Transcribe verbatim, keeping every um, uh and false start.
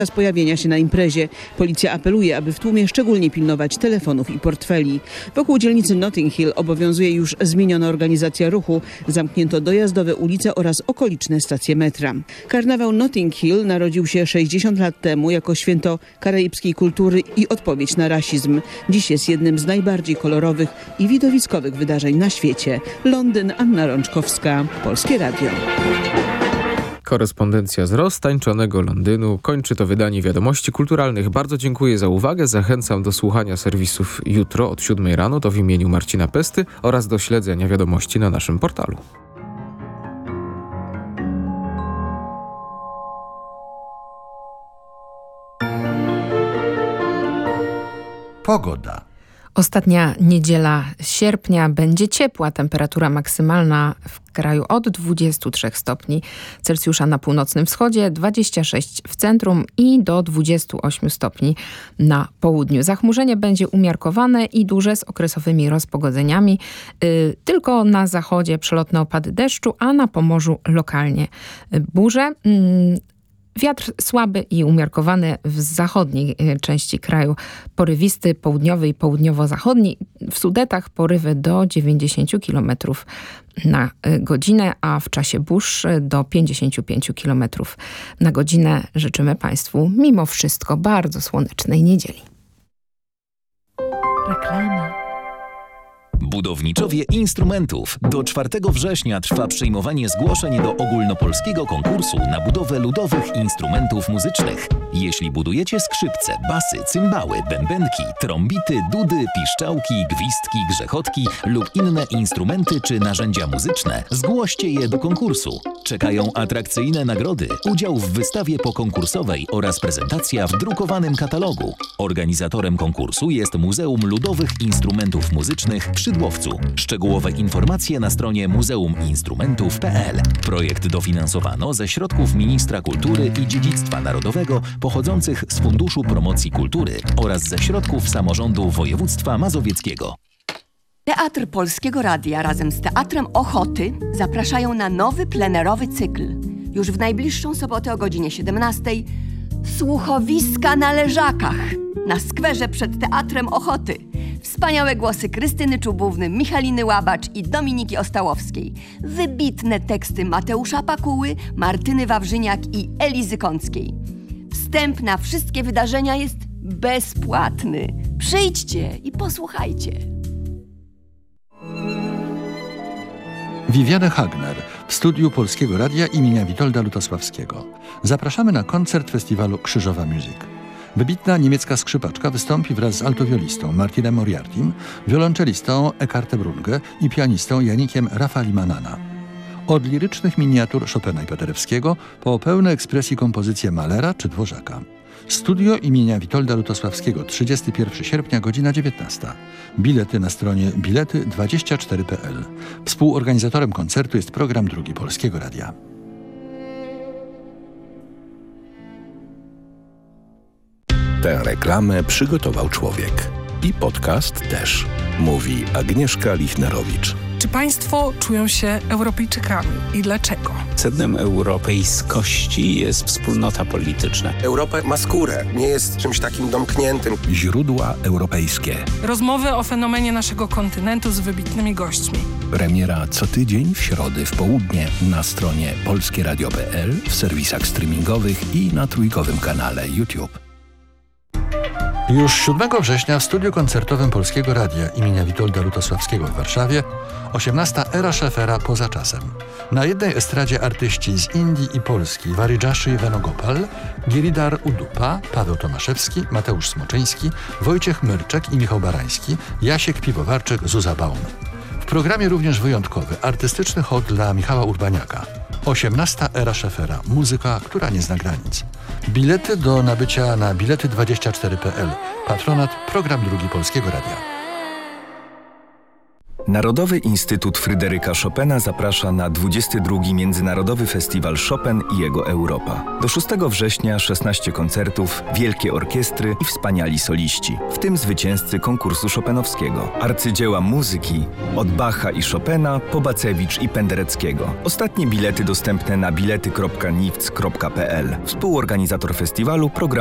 z pojawienia się na imprezie. Policja apeluje, aby w tłumie szczególnie pilnować telefonów i portfeli. Wokół dzielnicy Notting Hill obowiązuje już zmieniona organizacja ruchu. Zamknięto dojazdowe ulice oraz okoliczne stacje metra. Karnawał Notting Hill narodził się sześćdziesiąt lat temu jako święto karaibskiej kultury i odpowiedź na rasizm. Dziś jest jednym z najbardziej kolorowych i widowiskowych wydarzeń na świecie. Londyn, Anna Rączkowska, Polskie Radio. Korespondencja z roztańczonego Londynu kończy to wydanie Wiadomości Kulturalnych. Bardzo dziękuję za uwagę. Zachęcam do słuchania serwisów jutro od siódmej rano. To w imieniu Marcina Pesty oraz do śledzenia wiadomości na naszym portalu. Pogoda. Ostatnia niedziela sierpnia będzie ciepła. Temperatura maksymalna w kraju od dwudziestu trzech stopni Celsjusza na północnym wschodzie, dwadzieścia sześć w centrum i do dwudziestu ośmiu stopni na południu. Zachmurzenie będzie umiarkowane i duże z okresowymi rozpogodzeniami. Yy, tylko na zachodzie przelotne opady deszczu, a na Pomorzu lokalnie burze. Yy, Wiatr słaby i umiarkowany w zachodniej części kraju, porywisty południowy i południowo-zachodni. W Sudetach porywy do dziewięćdziesięciu kilometrów na godzinę, a w czasie burz do pięćdziesięciu pięciu kilometrów na godzinę. Życzymy Państwu mimo wszystko bardzo słonecznej niedzieli. Reklama. Budowniczowie instrumentów. Do czwartego września trwa przyjmowanie zgłoszeń do ogólnopolskiego konkursu na budowę ludowych instrumentów muzycznych. Jeśli budujecie skrzypce, basy, cymbały, bębenki, trąbity, dudy, piszczałki, gwizdki, grzechotki lub inne instrumenty czy narzędzia muzyczne, zgłoście je do konkursu. Czekają atrakcyjne nagrody, udział w wystawie pokonkursowej oraz prezentacja w drukowanym katalogu. Organizatorem konkursu jest Muzeum Ludowych Instrumentów Muzycznych przy Dłowcu. Szczegółowe informacje na stronie muzeum instrumentów kropka p l. Projekt dofinansowano ze środków Ministra Kultury i Dziedzictwa Narodowego pochodzących z Funduszu Promocji Kultury oraz ze środków samorządu województwa mazowieckiego. Teatr Polskiego Radia razem z Teatrem Ochoty zapraszają na nowy plenerowy cykl. Już w najbliższą sobotę o godzinie siedemnastej Słuchowiska na Leżakach na skwerze przed Teatrem Ochoty. Wspaniałe głosy Krystyny Czubówny, Michaliny Łabacz i Dominiki Ostałowskiej. Wybitne teksty Mateusza Pakuły, Martyny Wawrzyniak i Elizy Kąckiej. Wstęp na wszystkie wydarzenia jest bezpłatny. Przyjdźcie i posłuchajcie. Viviane Hagner w studiu Polskiego Radia imienia Witolda Lutosławskiego. Zapraszamy na koncert festiwalu Krzyżowa Music. Wybitna niemiecka skrzypaczka wystąpi wraz z altowiolistą Martinem Moriartym, wiolonczelistą Eckartem Runge i pianistą Janikiem Rafalimanana. Od lirycznych miniatur Chopina i Paderewskiego po pełne ekspresji kompozycje Mahlera czy Dworzaka. Studio imienia Witolda Lutosławskiego, trzydziestego pierwszego sierpnia, godzina dziewiętnasta. Bilety na stronie bilety dwadzieścia cztery kropka p l. Współorganizatorem koncertu jest program Drugi Polskiego Radia. Tę reklamę przygotował człowiek. I podcast też. Mówi Agnieszka Lichnerowicz. Czy państwo czują się Europejczykami i dlaczego? Sednem europejskości jest wspólnota polityczna. Europa ma skórę, nie jest czymś takim domkniętym. Źródła europejskie. Rozmowy o fenomenie naszego kontynentu z wybitnymi gośćmi. Premiera co tydzień w środę w południe na stronie polskieradio kropka p l, w serwisach streamingowych i na trójkowym kanale YouTube. Już siódmego września w studiu koncertowym Polskiego Radia imienia Witolda Lutosławskiego w Warszawie osiemnasta Era Szefera poza czasem. Na jednej estradzie artyści z Indii i Polski Waridżaszy Venugopal, Giridhar Udupa, Paweł Tomaszewski, Mateusz Smoczyński, Wojciech Myrczek i Michał Barański, Jasiek Piwowarczyk, Zuza Baum. W programie również wyjątkowy, artystyczny hołd dla Michała Urbaniaka. osiemnasta Era Szefera. Muzyka, która nie zna granic. Bilety do nabycia na bilety dwadzieścia cztery kropka p l. Patronat Program Drugi Polskiego Radia. Narodowy Instytut Fryderyka Chopina zaprasza na dwudziesty drugi Międzynarodowy Festiwal Chopin i jego Europa. Do szóstego września szesnaście koncertów, wielkie orkiestry i wspaniali soliści, w tym zwycięzcy konkursu chopinowskiego. Arcydzieła muzyki od Bacha i Chopina po Bacewicz i Pendereckiego. Ostatnie bilety dostępne na bilety kropka niwc kropka p l. Współorganizator festiwalu program